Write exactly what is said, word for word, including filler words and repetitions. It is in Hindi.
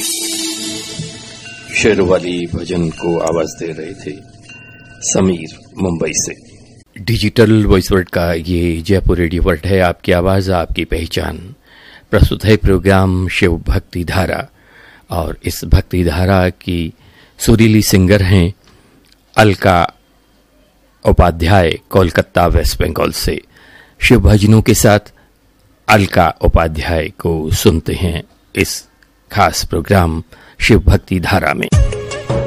शेरवाली भजन को आवाज दे रहे थे समीर मुंबई से। डिजिटल वॉइस वर्ल्ड का ये जयपुर रेडियो वर्ल्ड है, आपकी आवाज आपकी पहचान। प्रस्तुत है प्रोग्राम शिव भक्ति धारा, और इस भक्ति धारा की सुरीली सिंगर हैं अलका उपाध्याय, कोलकाता वेस्ट बंगाल से। शिव भजनों के साथ अलका उपाध्याय को सुनते हैं इस खास प्रोग्राम शिव भक्ति धारा में।